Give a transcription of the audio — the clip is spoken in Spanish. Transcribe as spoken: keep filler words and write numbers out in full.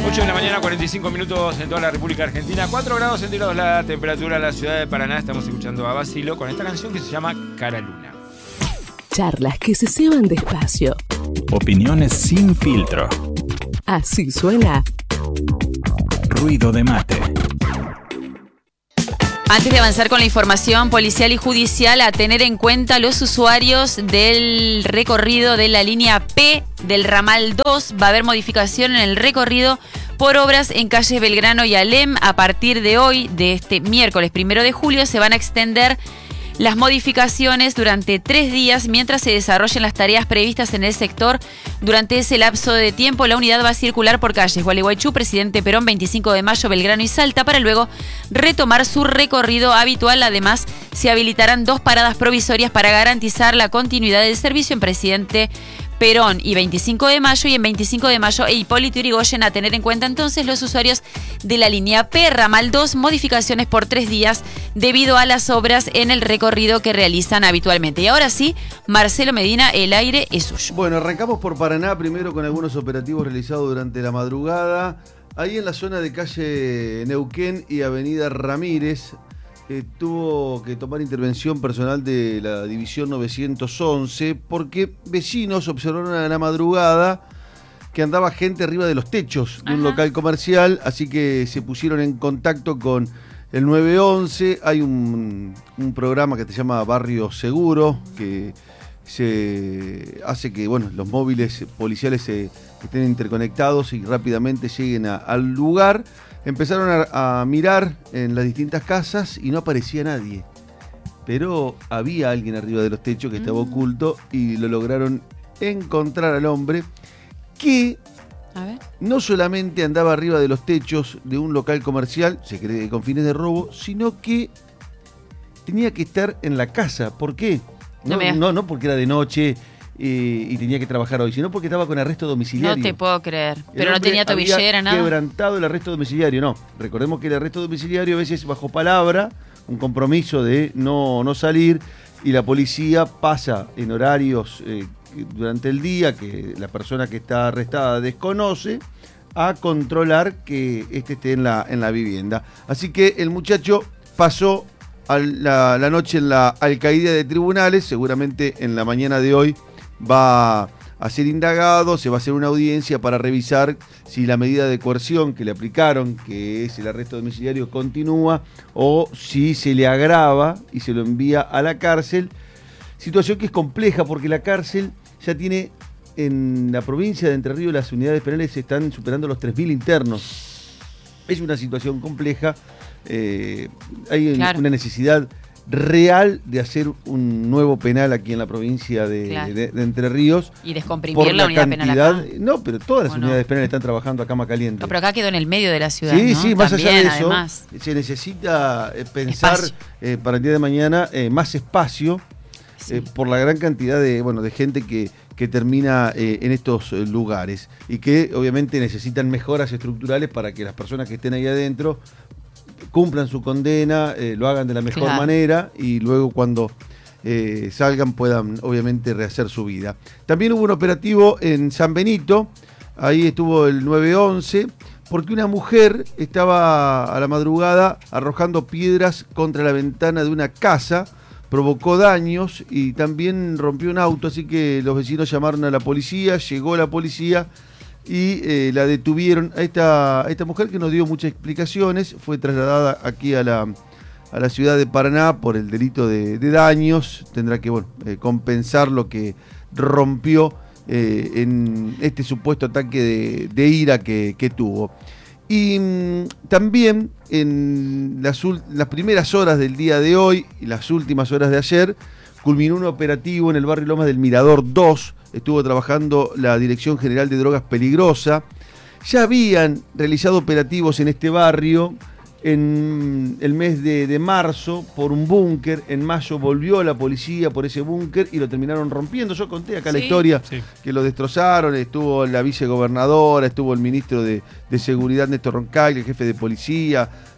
ocho de la mañana, cuarenta y cinco minutos en toda la República Argentina. cuatro grados centígrados la temperatura en la ciudad de Paraná. Estamos escuchando a Basilo con esta canción que se llama Cara Luna. Charlas que se ceban despacio. Opiniones sin filtro. Así suena Ruido de mate. Antes de avanzar con la información policial y judicial, a tener en cuenta los usuarios del recorrido de la línea P del ramal dos. Va a haber modificación en el recorrido por obras en calle Belgrano y Alem. A partir de hoy, de este miércoles primero de julio, se van a extender las modificaciones durante tres días mientras se desarrollen las tareas previstas en el sector. Durante ese lapso de tiempo, la unidad va a circular por calles Gualeguaychú, Presidente Perón, veinticinco de mayo, Belgrano y Salta, para luego retomar su recorrido habitual. Además, se habilitarán dos paradas provisorias para garantizar la continuidad del servicio en Presidente Perón y veinticinco de mayo, y en veinticinco de mayo e Hipólito Yrigoyen. A tener en cuenta entonces los usuarios de la línea P, ramal dos, modificaciones por tres días debido a las obras en el recorrido que realizan habitualmente. Y ahora sí, Marcelo Medina, el aire es suyo. Bueno, arrancamos por Paraná primero con algunos operativos realizados durante la madrugada. Ahí en la zona de calle Neuquén y avenida Ramírez, Eh, tuvo que tomar intervención personal de la división novecientos once porque vecinos observaron a la madrugada que andaba gente arriba de los techos de un Ajá. local comercial, así que se pusieron en contacto con el nueve once. Hay un, un programa que se llama Barrio Seguro, que se hace que bueno, los móviles policiales se, estén interconectados y rápidamente lleguen a, al lugar. Empezaron a, a mirar en las distintas casas y no aparecía nadie. Pero había alguien arriba de los techos que estaba Mm. oculto y lo lograron encontrar al hombre, que A ver. no solamente andaba arriba de los techos de un local comercial, se cree que con fines de robo, sino que tenía que estar en la casa. ¿Por qué? No No, me digas. no, no porque era de noche eh, y tenía que trabajar hoy, sino porque estaba con arresto domiciliario. No te puedo creer. El Pero no hombre tenía tobillera, había nada. quebrantado el arresto domiciliario, no. Recordemos que el arresto domiciliario a veces bajo palabra, un compromiso de no, no salir, y la policía pasa en horarios eh, durante el día que la persona que está arrestada desconoce, a controlar que éste esté en la, en la vivienda. Así que el muchacho pasó a la, la noche en la alcaidía de tribunales, seguramente en la mañana de hoy va a ser indagado, se va a hacer una audiencia para revisar si la medida de coerción que le aplicaron, que es el arresto domiciliario, continúa o si se le agrava y se lo envía a la cárcel. Situación que es compleja porque la cárcel ya tiene, en la provincia de Entre Ríos, las unidades penales están superando los tres mil internos. Es una situación compleja, eh, hay Claro. una necesidad real de hacer un nuevo penal aquí en la provincia de, Claro. de- de Entre Ríos. Y descomprimir Por la la unidad penal cantidad, acá. no, pero todas las ¿O no? unidades penales están trabajando acá, más caliente. No, pero acá quedó en el medio de la ciudad, Sí, ¿no? sí, más allá También, de eso, además. se necesita eh, pensar Espacio. eh, para el día de mañana eh, más espacio Sí. eh, por la gran cantidad de, bueno, de gente que, que termina eh, en estos eh, lugares y que obviamente necesitan mejoras estructurales para que las personas que estén ahí adentro cumplan su condena, eh, lo hagan de la mejor Claro. manera y luego cuando eh, salgan puedan obviamente rehacer su vida. También hubo un operativo en San Benito, ahí estuvo el nueve once, porque una mujer estaba a la madrugada arrojando piedras contra la ventana de una casa, provocó daños y también rompió un auto, así que los vecinos llamaron a la policía, llegó la policía y eh, la detuvieron. A esta, a esta mujer, que nos dio muchas explicaciones, fue trasladada aquí a la, a la ciudad de Paraná por el delito de, de daños. Tendrá que bueno, eh, compensar lo que rompió eh, en este supuesto ataque de, de ira que, que tuvo. Y mmm, también en las, las primeras horas del día de hoy y las últimas horas de ayer, culminó un operativo en el barrio Lomas del Mirador dos. Estuvo trabajando la Dirección General de Drogas Peligrosa. Ya habían realizado operativos en este barrio en el mes de, de marzo por un búnker. En mayo volvió la policía por ese búnker y lo terminaron rompiendo. Yo conté acá la Sí. historia, Sí. que lo destrozaron. Estuvo la vicegobernadora, estuvo el ministro de, de Seguridad Néstor Roncaglia, el jefe de policía,